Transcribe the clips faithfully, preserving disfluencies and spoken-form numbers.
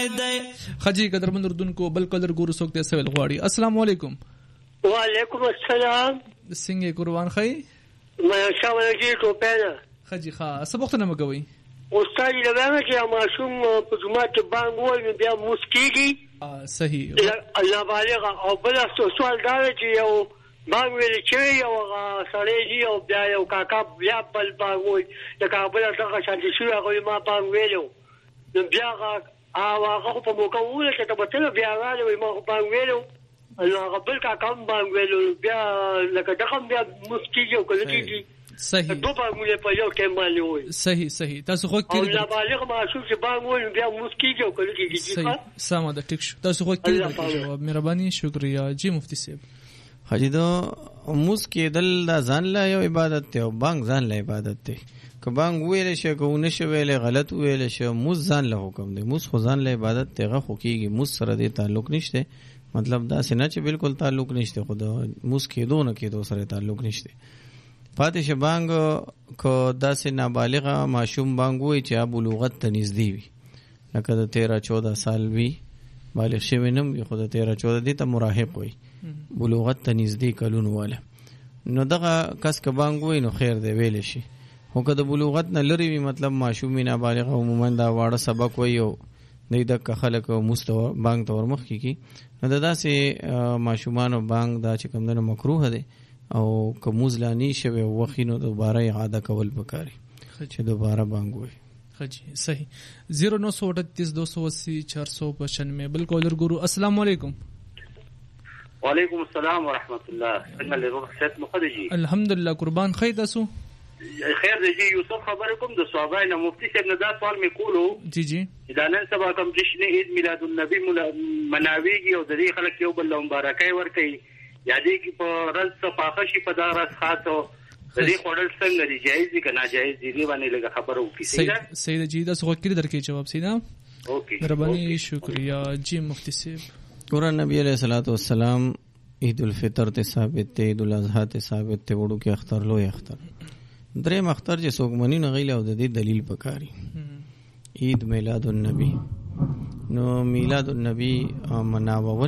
دی. خجی قدرمن اردوونکو بل کلر ګورو څوک ته سوال غواړي. السلام علیکم. وعلیکم السلام. څنګه قربان خی؟ ما شاول جی ټوپانا. خجی ښا سبقونه مګوي. استاد لږه چې ماشوم په جمعه کې بانګ وایي بیا مسکیږي. صحیح. الله بالغ او بل سوال دا چې یو بانګ ویل چې یو سړی دی او بیا یو کاکا بیا بل بانګ وایي د کابل څخه شانتي شو هغه ما بانګ ویلو نو بیا هغه هغه په موقع وله چې ته بتل بیا راځي ما بانګ ویلو الله بل کاکا بانګ ویلو بیا لکه دغه بیا مسکیږي او کله کېږي. صحیح. دوه بانګونه په یو کې باندې وایي. صحیح صحیح. تاسو خو کې الله بالغ ماشوم چې بانګ وایي بیا مسکیږي او کله کېږي. صحیح سم ده ټیک شو. تاسو خو کې جواب مهرباني شکریا جی مفتی صاحب. حاجی دا موس کې دل دا ځان لا یو عبادت ته او بانګ ځان لا عبادت ته. که بانګ ویل شي کو نشه ویل غلط ویل شي موس ځان له حکم دی. موس خو ځان له عبادت ته غو کیږي. موس سره دې تعلق نشته. مطلب دا سينه چې بالکل تعلق نشته. خدا موس کې دونه کې دو سره تعلق نشته. پاتې شبانګ کو داسې نابالغه ماشوم بانګ وي چې بلوغت ته نږدې وي لکه د تیرہ چودہ سال وي بالغ شوی نم وي خو د تیرہ چودہ دي ته مراهق وي بلوغت ته نږدې کلون واله نو دغه کس که بانګ وي نو خیر دی ویل شي. خو که د بلوغت نه لري وي مطلب ماشوم نابالغه عموما دا واړه سبق وي او نه د خلک مستو بانګ تور مخ کی نو داسې ماشومان بانګ دا چې کوم نه مکروه دي او کومز لانی شوی وخینو دوباره اعاده کول پکاري چې دوباره بانګ وي. خجی صحیح. زیرو نو سو اٹھتیس دو سو اسی چار سو پچانوے بل کالر ګورو. السلام علیکم. وعلیکم السلام ورحمۃ اللہ. څنګه له روح صحت مخدجی؟ الحمدلله قربان خی تاسو. خیر دی جی یوسف خبرکم د صحابه نه مفتی صاحب نه دا سوال می کولو. جی جی. دا نن سبا کوم جشن عید میلاد النبی مناویږي او د دې خلک یو بل مبارکي ورکړي یادې کی په رز صفاخه شي په دا راز خاصو د دې خورل څنګه دی جایز دي که ناجایز دي دی باندې لږه خبرو وکړي. صحیح صحیح جی دا څه وکړي درکې جواب سینا. اوکې مهرباني شکریا جی مفتی صاحب. قرآن نبی علیہ الصلوۃ والسلام عید الفطر ته ثابت ته عید الاضحی ته ثابت ته وړو کې اختر لوی اختر درې مختر چې څوک منی نه غیله او د دې دلیل پکاري. عید میلاد النبی نو میلاد النبی مناول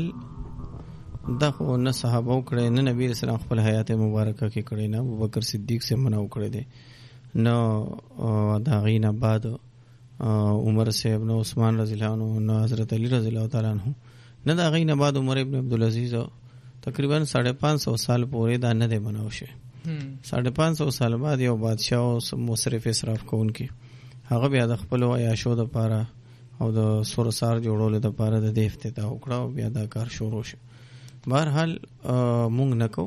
دا خو نه صحابه کړي نه نبی رسول الله خپل حیات مبارکه کې کړي نه ابوبکر صدیق سے مناو کړي دي نو دا غینا بعد عمر صاحب نو عثمان رضی الله عنه نو حضرت علی رضی الله تعالی عنہ نه دا غینا بعد عمر ابن عبدالعزیز تقریبا ساڑھے پانچ سو سال پورې دا نه دی مناو شه. ساڑھے پانچ سو سال بعد یو بادشاہ او مصرف اسراف کوونکی هغه بیا د خپل عیاشو د پاره او د سورسار جوړولو د پاره د افتتاح وکړه او بیا دا کار شروع شو. بهرحال مونږ نکو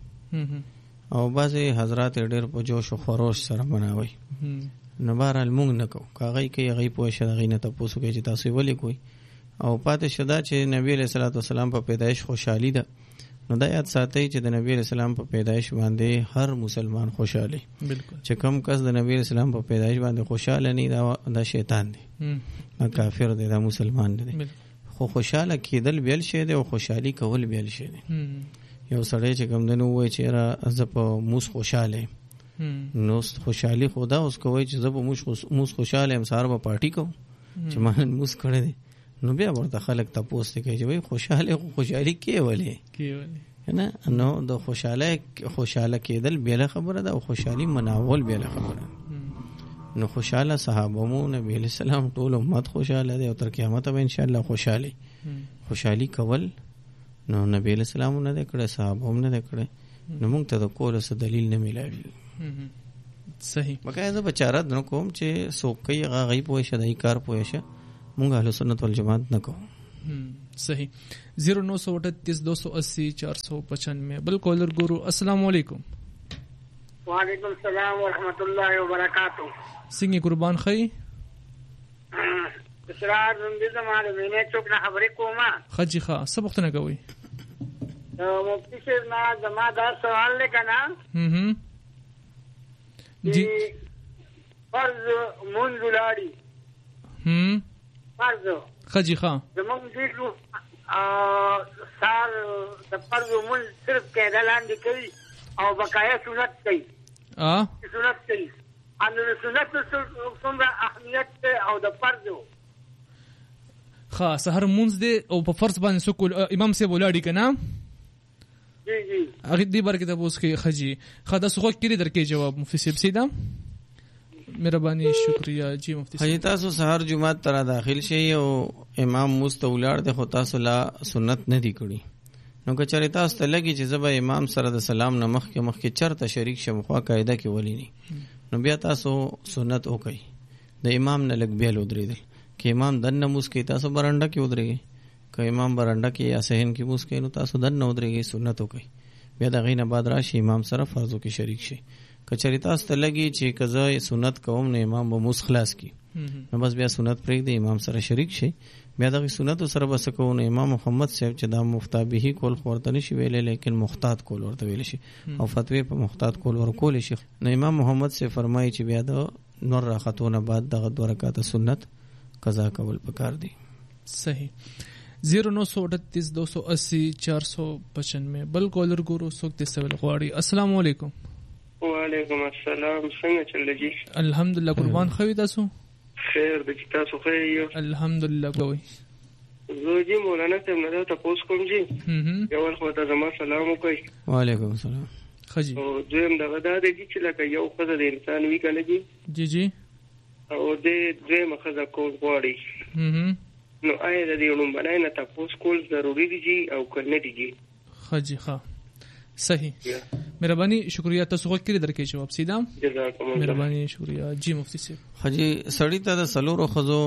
او بعضې حضرات ډېر په جوش و خروش سره مناوي نو بهرحال مونږ نکو کاغی کې هغې پوه شه د هغې نه تپوس وکړئ چې تاسو یې ولې کوئ او پاتې شه دا چې نبي علیه صلات وسلام په پیدایش خوشحالي ده نو دا یاد ساتئ چې د نبی علیه السلام په پیدایش باندې هر مسلمان خوشحالي چې کم کس د نبی علیه السلام په پیدایش باندې خوشحاله نه دا دا شیطان دی دا کافر دی دا مسلمان دی. خو خوشاله کېدل بیل شی دی او خوشحالي کول بیل شی دی. یو سړی چې کوم دنو وای چې را زه په موس خوشاله نو خوشحالي خدا اوس کوي چې زه په موس خوشاله ام سهار به پارټي کوم چې ما موس کړی دی نو بیا ورته خلک تاسو ته کوي چې وای خوشاله خوشحالي کې ولې کې ولې نه نو د خوشاله خوشاله کېدل بیل خبره ده او خوشحالي مناول بیل خبره. نو خوشاله صحابه مو نبی علیہ السلام ټول امت خوشاله دي او تر قیامت به ان شاء الله خوشحالي خوشحالي کول نو نبی علیہ السلام نه کړه صحابه هم نه کړه نو موږ ته د کول څه دلیل نه ملایوي. صحیح مګر زه بچاره نو کوم چې سوکې غي پوه شه دای کار پوه شه موږ اهل سنت والجماعت نه کوو. صحیح. زیرو نو سو اٹھتیس دو سو اسی چار سو پچانوے بل کالر ګورو. السلام علیکم. وعلیکم السلام ورحمۃ اللہ وبرکاتہ. څنګه قربان خی؟ اسرار زنده زمانه مینه څوک نه خبرې کومه. خجی ښه څه پوښتنه کوي؟ مفتی صاحب نه زما دا سوال دی که نه هم جی فرض مونځ ولاړي هم فرض خجی ښه زمونږ دیکلو سار د فرض مونځ صرف قاعده لاندې کوي او بقایا سنت کوي سنت کوي انو سنت څومره اهمیت او د فرض ها سحر مونږ دی او په فرض باندې سکول امام صاحب ولاړی کنه جی جی هغه دی بار کې تاسو کې خجی خدا سغه کړي درکې جواب مفتی صاحب سیدا مهرباني شکریا جی مفتی صاحب تاسو سحر جمعه تر داخل شي او امام مستولار د خو تاسو لا سنت نه دی کړی نو که چېرې تاسو ته لګي چې زبا امام سره د سلام نه مخکې مخکې چرته شریک شم خو قاعده کې ولی نه نو بیا تاسو سنت وکړئ د امام نه لګ بیا لودرېدل که امام دن نموز کې تاسو برانډه کې ودرېږئ که امام برانډه کې یا صحن کې موز کې نو تاسو دن نه ودرېږئ سنت وکړئ بیا د هغې نه بعد راشي امام سره فرضو کې شریک شي که چېرې تاسو ته لګي چې که زه سنت کوم نو امام به موز خلاص کړي نو بس بیا سنت پرېږدئ امام سره شریک شي بیا دغې سنتو سره به څه کوو نو امام محمد صاحب چې دا مفتابهي کول خو ورته نه شي ویلی لیکن محتاط کول ورته ویلی شي او فتوې په محتاط کول ورکولی شي نو امام محمد صاحب فرمایي چې بیا د نور راختو نه بعد دغه دوه رکعته سنت قضا کول پکار دي. صحیح. زیرو نو سو اٹھتیس دو سو اسی چار سو پچانوے بل کالر ګورو څوک دې سوال غواړي. السلام علیکم. وعلیکم السلام. څنګه چل دی؟ الحمدلله قربان خوي تاسو خیر د تاسو خیر یو الحمدلله کوي. زه جی مولانا ته نه تاسو کوم جی یو ور ته زما سلام وکي. وعلیکم السلام. خجی او دویم دغه دا دی چې لکه یو خزه د انسان وی کنه جی جی جی او دې دویم خزه کول غواړي نو آیا د دې علوم باندې نه تاسو کول ضروری دي جی او کنه دي جی؟ خجی ها صحیح. مهرباني شکریہ تاسو غوښتل درکې جواب سیدا. جزاکم الله. مهرباني شکریہ جی مفتی صاحب. حجی سړی ته د سلورو خزو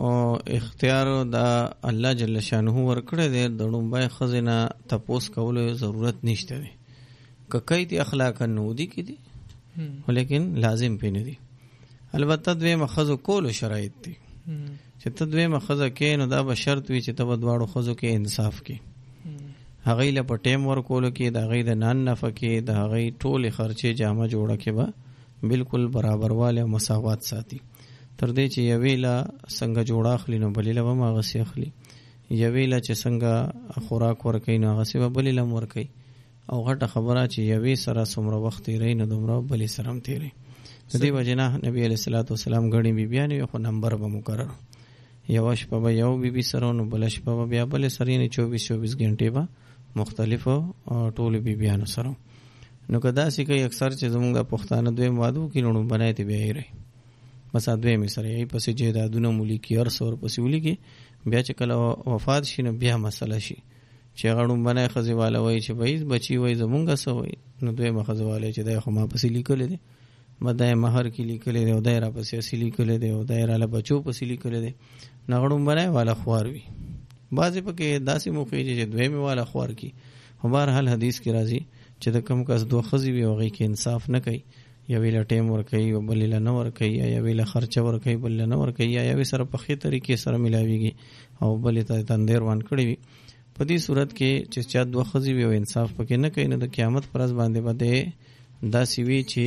اختیار د الله جل شانه ورکړی دی د لومبای خزینه تپوس کولو ضرورت نشته دی که کوي دي اخلاقا نو دي کې دي ولیکن لازم پې نه دي. البته دوی مخزو کولو شرایط دي چې ته دوی مخزه کې نو دا به شرط وي چې ته به دواړو خزو کې انصاف کې هغې له په ټیم ورکولو کې د هغې د نان نفه کې د هغې ټولې خرچې جامه جوړه کې به بالکل برابروالی او مساوات ساتي تر دې چې یوې له څنګه جوړه اخلي نو بلې له به هم هغسې اخلي یوې له چې څنګه خوراک ورکوي نو هغسې به بلې له هم ورکوي او غټه خبره چې یوې سره څومره وخت تېروي نو دومره بلې سره هم تېروي. د دې وجې نه نبي علیه صلات وسلام ګڼې بیبیانې وي خو نمبر به مقرر یوه شپه به یو بیبي سره نو بله شپه به بیا بلې سره یعنې چوبیس چوبیس ګنټې به مختلفو ټولو بیبیانو سره. نو که داسې کوي اکثر چې زمونږ د پښتانه دویم واده وکړي نو لومبنی ته بیا هېروي بس دویمې سره یې پسې جایدادونه مو لیکي هر څه ورپسې ولیکي بیا چې کله وفات شي نو بیا مسله شي چې هغه لومبنی ښځې والا وایي چې بهیز بچي وایي زمونږ څه وایي نو دویمه ښځه والا چې دی خو ما پسې لیکلی دی ما دا یې مهر کې لیکلی دی او دا یې را پسې اسې لیکلی دی او دا یې راله بچو پسې لیکلی دی نو هغه لومبنی والا خوار وي. بعضې پکې داسې موقع چې دویمې والا خوار کي خو بهرحال حدیث کې راځي چې د کم کس دوه ښځې وي او هغې کې انصاف نه کوي یوې له ټیم ورکوي او بلې له نه ورکوي یا یوې له خرچه ورکوي بلې له نه ورکوي یا یوې سره په ښې طریقې سره میلاویږي او بلې ته تندی روان کړی وي په دې صورت کې چې چا دوه ښځې وي او انصاف پکې نه کوي نو د قیامت پر ورځ باندې به دی داسې وي چې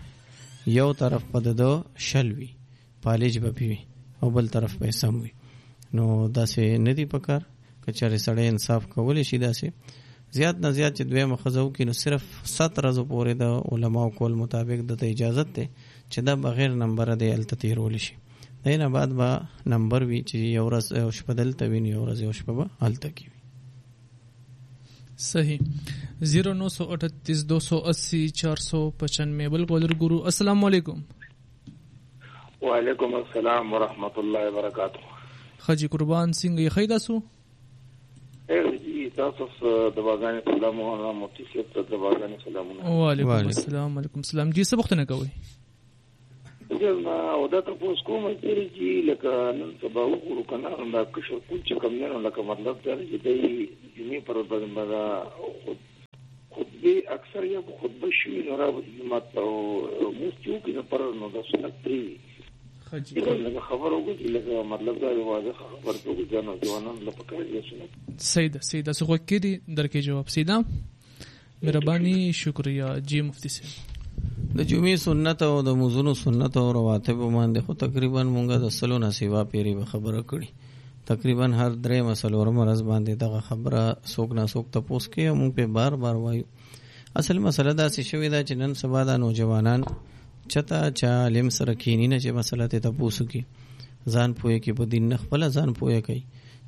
یو طرف په د ده شل وي پالج به پې وي او بل طرف به یې سم وي نو داسې نه دي پکار که چېرې سړی انصاف کولی شي داسې زیات نه زیات چې دویمه ښځه وکړي نو صرف ست ورځو پورې د علماو کول مطابق دته اجازت دی چې دا بغیر نمبره دی هلته تېرولی شي د نه بعد به نمبر وي چې یو ورځ یو شپه دلته وي نو یو ورځ یو شپه به هلته کې وي. صحیح. زیرو نو سو اٹھتیس دو سو اسی چار سو پچانوے بل کالر ګورو. السلام علیکم. وعلیکم السلام ورحمۃ اللہ وبرکاتہ. خجی قربان څنګه یې ښه تاسو؟ خیر جی تاسو د باغانې سلامونه مفتي صاحب ته د باغانې سلامونه. وعلیکم السلام. وعلیکم السلام. جی څه پوښتنه کوئ؟ او دا تاسو کوم چې جی لکه نن سبا وګورو کنه دا کښه کوم چې کوم نه لکه مطلب دا چې دی جمعې پر باندې خطبه اکثر یا خطبه شوي نو راوځي ماته او مفتي کې نه پر نو د سنت دی خجی لکه خبر وګورئ لکه مطلب دا واضح خبر وګورئ جنو ځوانان لپاره یې سنت. سیدا سیدا څه وکړي درکې جواب سیدا. مهرباني شکریہ جی مفتی صاحب. د جمعې سنت او د مونځونو سنت او رواتب باندې خو تقریبا مونږه د سلو نه سیوا پیری به خبره کړي تقریبا هر درې مسلو ورځ باندې دغه خبره څوک نه څوک تپوس کوي او مونږ په بار بار وایو. اصل مسله دا څه شوې ده چې نن سبا د نوجوانان چته چا علم سره کینی نه چې مسله ته تپوس کوي ځان پوهه کې په دین نه خپل ځان پوهه کوي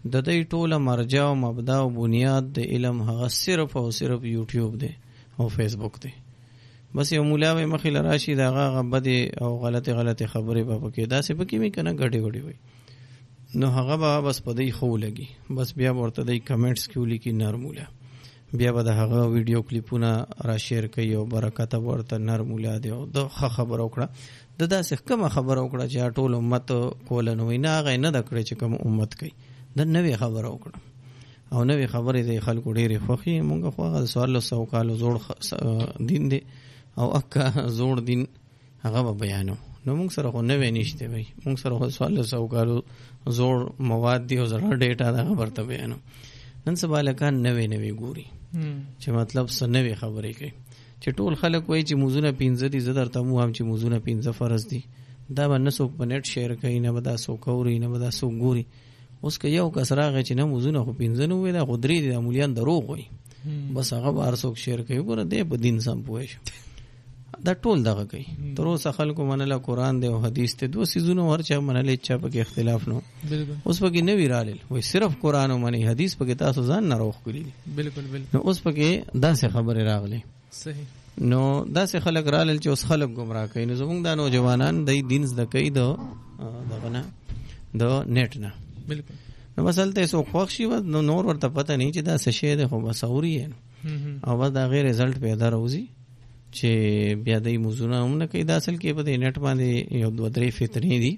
د دې ټوله مرجع او مبدا او بنیاد د علم هغه صرف او صرف یوټیوب دی او فیسبوک دی. بس یو مولا وي مخې لراشي دا هغه بده او غلطه غلطه خبرې په پکې دا څه پکې می کنه غټي غټي وي نو هغه به بس پدې خو لګي بس بیا ورته د کمنټس کې ولیکي نرمولا بیا به د هغه ویډیو کلیپونه را شیر کوي او برکت ورته نرمولا دی او د خبر وکړه د داسې کومه خبر وکړه چې ټول امت کول نو نه هغه نه د کړې چې کوم امت کوي د نوې خبر وکړه او نوې خبرې د خلکو ډېرې خوښي مونږ خو هغه سوال سو کالو زوړ دین دی او اکا زوړ دین هغه بیانو نو مونږ سره خو نوې نشته وای مونږ سره خو سوال سو کالو زوړ مواد دی او زړه ډیټا دا خبر ته بیانو نن سبا لکان نوې نوې ګوري چې مطلب څه نوې خبرې کوي چې ټول خلک وایي چې موزونه پینځه دي زه درته مو هم چې موزونه پینځه فرض دي دا به نه څوک په نیټ شیر کوي نه به دا څوک اوري نه به دا څوک ګوري اوس که یو کس راغی چې نه موزونه خو پینځه نه وي دا خو درې دي دا مولیان دروغ وایي بس هغه به هر څوک شیر کوي ګوره دی په دین سم پوه شو دا ټول دغه کوي تر اوسه خلکو منله قرآن دی او حدیث دی دوه څیزونه هر چا منله چا پکې اختلاف نه اوس پکې نه وی رالل وای صرف قرآن او منی حدیث پکې تاسو ځان نه روخ کړی بالکل بالکل نو اوس پکې داسې خبره راغلي صحیح نو داسې خلک رالل چې اوس خلک گمراه کوي نو زموږ د نوجوانان د دین زده کوي د دغه نه د نیټ نه بالکل نو مسلته سو خوښ شي نو نور ورته پته نه چې دا څه شی دی خو بس اوري او بس دا غیر رزلټ پیدا راوځي چې بیا د موضوعونه هم نه کوي دا اصل کې په نیټ باندې یو دوه درې فطرې دي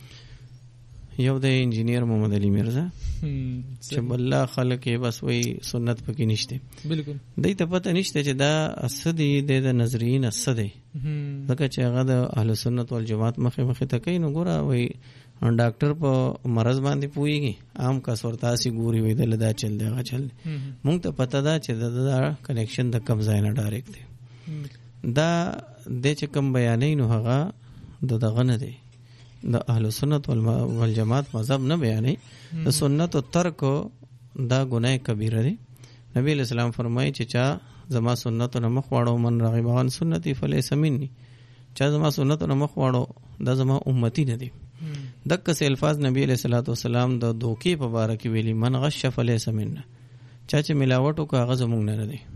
یو د انجینیر محمد علي مرزا چې بل خلک بس وای سنت پکې نشته بالکل دای ته پته نشته چې دا اسدي د نظرین اسدي لکه چې هغه د اهل سنت والجماعت مخه مخه ته کوي نو ګوره وای ډاکټر په مرض باندې پويږي عام کا سورتاسي ګوري وای د لدا چل دی هغه چل مونږ ته پته ده چې دا کنیکشن د کم ځای نه ډایرکټ دی دا د چې کوم بیانې نو هغه د دغه نه دی د اهل سنت والجماعت مذهب نه بیانې د سنت او ترک دا ګناه کبیره دی. نبی اسلام فرمایي چې چا زما سنت نه مخ واړو من رغب عن سنتي فليس مني چا زما سنت نه مخ واړو دا زما امتی نه دی. دغه څه الفاظ نبی علیہ الصلوۃ والسلام د دوکي په باره کې ویلي من غش فليس منا چا چې ملاوت او کاغذ مونږ نه دی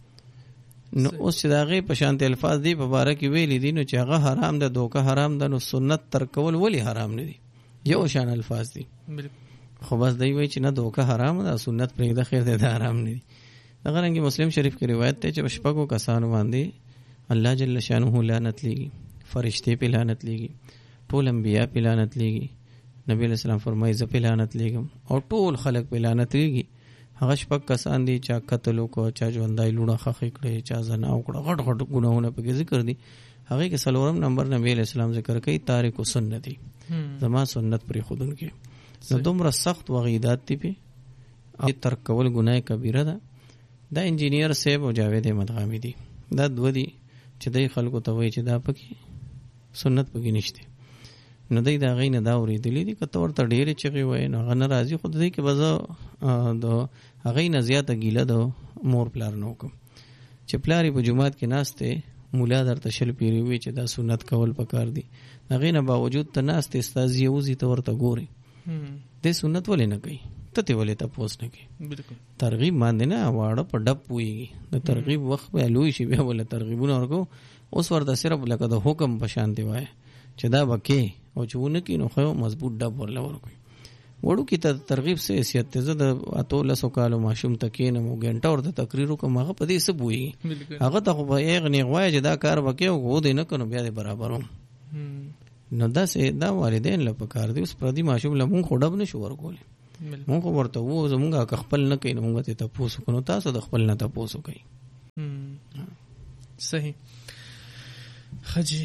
نو اوس چې داغه په شانت الفاظ دی په باره کې ویلي دي نو چې هغه حرام ده دوکه حرام ده نو سنت ترکول ولی حرام نه دي یو شان الفاظ دي خو بس دی وای چې نه دوکه حرام ده سنت پرې ده خیر ده حرام نه دي. هغه رنګ مسلم شریف کې روایت ته چې بشپغو کسانو باندې الله جل شانه لعنت لګي فرشتي په لعنت لګي ټول انبیا په لعنت لګي نبی اسلام فرمایي ز په لعنت لګم او ټول خلق په لعنت لګي هغه شپږ کسان دي چا قتل کو چا ژوندای لوړه خخې کړي چا زنا وکړه غټ غټ ګناهونه په ذکر دي هغه کې سلورم نمبر نبی اسلام ذکر کوي تارک سنتي زما سنت پر خودن کې نو دومره سخت وغیدات دي په او ترک کول ګناه کبیره ده. دا انجینیر صاحب او جاوید مدغامی دي دا دوه دي چې دای خلکو ته وایي چې دا پکې سنت پکې نشته نو دای دا غینه دا اوریدلې دي کته ورته ډېرې چغې وای نو هغه ناراضي خود دې کې بزا د هغه نه زیاته ګیله دو مور پلار نو کوم چې پلاری په جمعات کې ناشته مولا درته شل پیری وی چې دا سنت کول پکار دي هغه نه باوجود ته ناشته استاد یوزي ته ورته ګوري دې سنت ولې نه کوي ته ولې ته پوس نه کوي بالکل ترغیب باندې نه واړه په ډب پويږي د ترغیب وخت به لوي شي به ول ترغیبونه ورکو اوس ورته صرف لکه د حکم په شان دی وای چې دا وکي او چونه کې نو خو مضبوط ډب ورل ورکوي وړو کې ته ترغیب سه حیثیت ته د اتو لسو کالو ماشوم تکې نه مو ګنټه ورته تقریر کوم هغه په دې سب وي هغه ته خو به یې غنی غوای چې دا کار وکي او غو دې نه کنو بیا دې برابروم نو دا سه دا والدین له پکار دي اوس پردي ماشوم لمون خډب نه شو ورکول مونږ ورته وو زمونږه خپل نه کین مونږ ته تاسو کو نو تاسو د خپل نه تاسو کوي صحیح خجی